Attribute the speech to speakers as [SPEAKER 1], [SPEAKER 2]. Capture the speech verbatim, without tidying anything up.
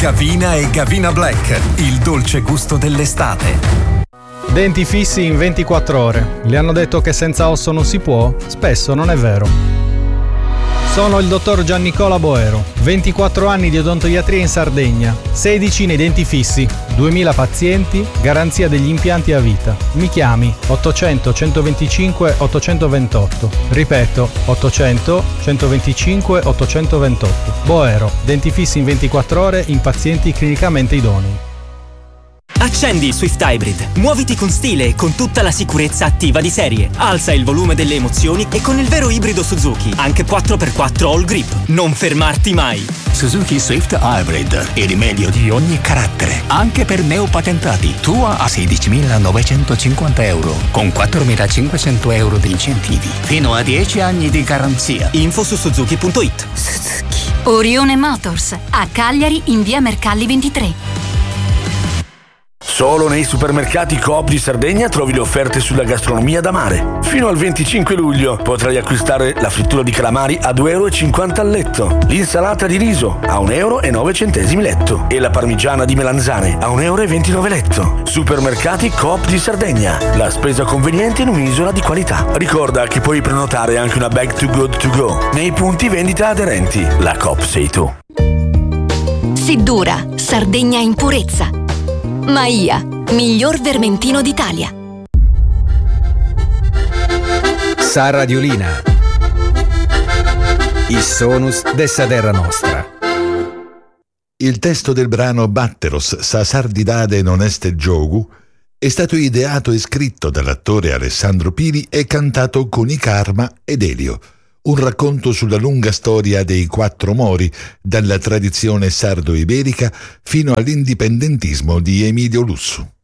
[SPEAKER 1] Gavina e Gavina Black, il dolce gusto dell'estate.
[SPEAKER 2] Denti fissi in ventiquattro ore. Le hanno detto che senza osso non si può? Spesso non è vero. Sono il dottor Giannicola Boero, ventiquattro anni di odontoiatria in Sardegna, sedici nei denti fissi, duemila pazienti, garanzia degli impianti a vita. Mi chiami ottocento centoventicinque ottocentoventotto. Ripeto, ottocento centoventicinque ottocentoventotto. Boero, denti fissi in ventiquattro ore in pazienti clinicamente idonei.
[SPEAKER 3] Accendi il Swift Hybrid, muoviti con stile e con tutta la sicurezza attiva di serie. Alza il volume delle emozioni e con il vero ibrido Suzuki, anche quattro per quattro All Grip. Non fermarti mai.
[SPEAKER 4] Suzuki Swift Hybrid, il rimedio di ogni carattere, anche per neopatentati. Tua a sedicimilanovecentocinquanta euro, con quattromilacinquecento euro di incentivi, fino a dieci anni di garanzia.
[SPEAKER 3] Info su suzuki punto it.
[SPEAKER 5] Suzuki. Orione Motors, a Cagliari in via Mercalli ventitré.
[SPEAKER 6] Solo nei supermercati Coop di Sardegna trovi le offerte sulla gastronomia da mare. Fino al venticinque luglio potrai acquistare la frittura di calamari a due euro e cinquanta al letto, l'insalata di riso a un euro e nove centesimi letto e la parmigiana di melanzane a un euro e ventinove letto. Supermercati Coop di Sardegna, la spesa conveniente in un'isola di qualità. Ricorda che puoi prenotare anche una bag to good to go nei punti vendita aderenti. La Coop sei tu.
[SPEAKER 5] Siddura, Sardegna in purezza. Maia, miglior vermentino d'Italia.
[SPEAKER 7] Sa Radiolina. Il sonus dessa terra nostra.
[SPEAKER 8] Il testo del brano Batteros sa sardidade non este giogu è stato ideato e scritto dall'attore Alessandro Pini e cantato con i Karma ed Elio. Un racconto sulla lunga storia dei quattro mori, dalla tradizione sardo-iberica fino all'indipendentismo di Emilio Lussu.